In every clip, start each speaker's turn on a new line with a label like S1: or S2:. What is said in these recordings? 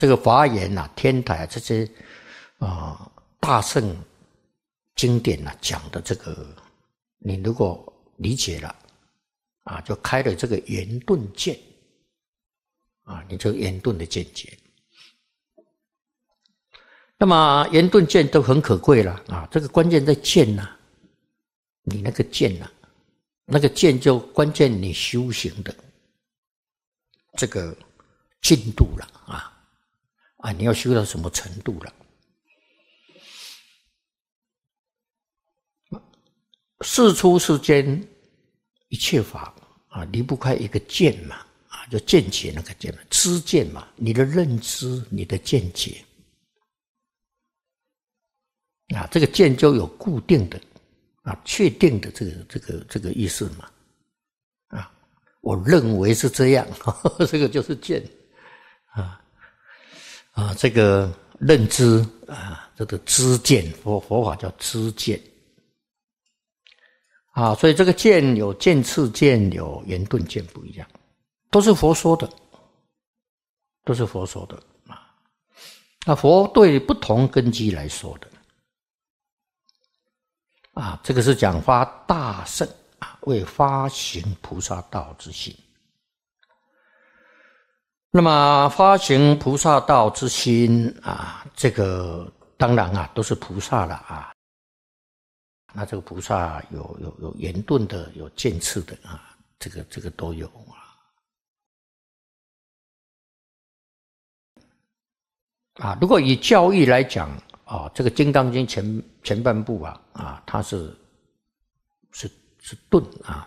S1: 这个华严啊、天台啊这些大乘经典啊讲的这个，你如果理解了啊，就开了这个圆顿见啊，你这个圆顿的见解。那么圆顿见都很可贵了啊，这个关键在见呐，你那个见呐，那个见就关键你修行的这个进度了啊，你要修到什么程度了？世出世间一切法啊，离不开一个见嘛啊，就见解那个见嘛，知见嘛，你的认知，你的见解啊，这个见就有固定的啊、确定的这个意思嘛啊，我认为是这样，这个就是见啊，这个认知啊，这个知见，佛法叫知见啊，所以这个见有见次见，有圆顿见不一样，都是佛说的，都是佛说的啊。那佛对不同根基来说的啊，这个是讲发大乘啊，为发行菩萨道之心。那么发行菩萨道之心啊，这个当然啊，都是菩萨了啊。那这个菩萨有圆顿的，有渐次的啊，这个都有啊。如果以教义来讲啊，这个《金刚经》前半部啊，它是顿啊，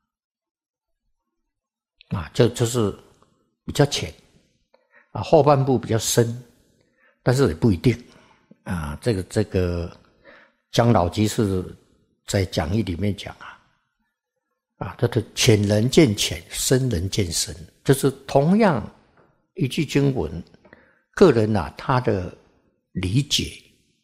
S1: 就是比较浅啊，后半部比较深，但是也不一定啊。这个姜老居士在讲义里面讲啊，他的浅人见浅，深人见深，就是同样一句经文，个人啊他的理解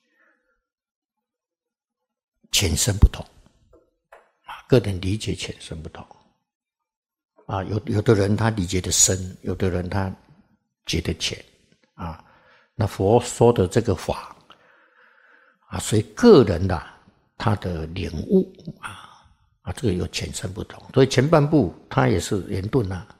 S1: 浅深不同啊，个人理解浅深不同啊，有的人他理解的深，有的人他觉得浅啊。那佛说的这个法啊，所以个人的他的领悟啊，这个有浅深不同。所以前半部它也是圆顿啊，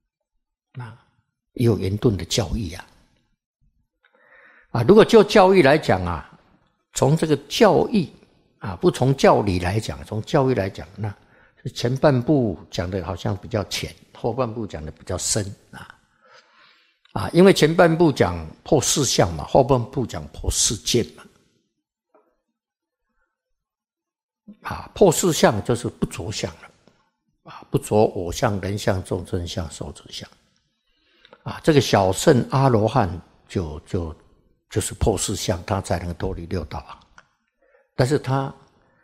S1: 也有圆顿的教义啊。如果就教义来讲啊，从这个教义啊，不从教理来讲，从教义来讲，那前半部讲的好像比较浅，后半部讲的比较深啊，因为前半部讲破四相嘛，后半部讲破四见嘛。啊，破四相就是不着相了啊，不着我相、人相、众生相、寿者相啊。这个小乘阿罗汉就是破四相，他才能脱离六道但是他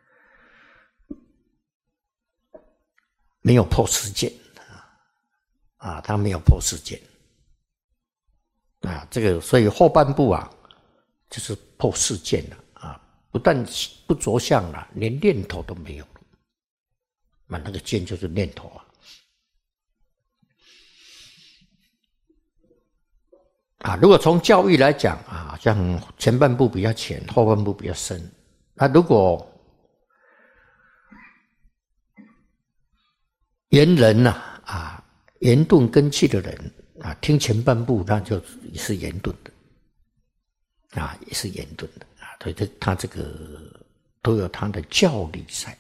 S1: 没有破四见啊，他没有破四见啊。这个所以后半部就是破四见了。不但不着相了，连念头都没有了。那个见就是念头如果从教义来讲像前半部比较浅，后半部比较深。那如果圆人圆顿根器的人听前半部，那就也是圆顿的也是圆顿的。所以他这个都有他的教理在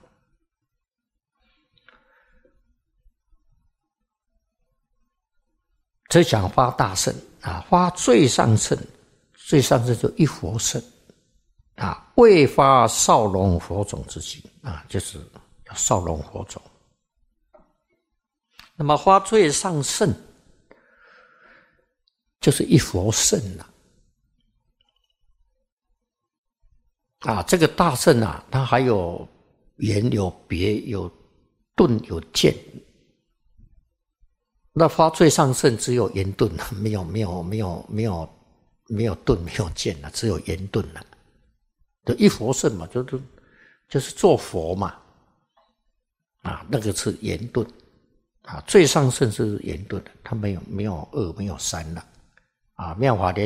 S1: 这想发大乘发最上乘，最上乘就一佛乘未发少龙佛种之心就是要少龙佛种。那么发最上乘就是一佛乘这个大乘它还有圆有别有顿有见。那发最上乘只有圆顿没有顿没有见只有圆顿就一佛乘嘛，就是做佛嘛那个是圆顿最上乘是圆顿的，它没有二没有三了 《妙法莲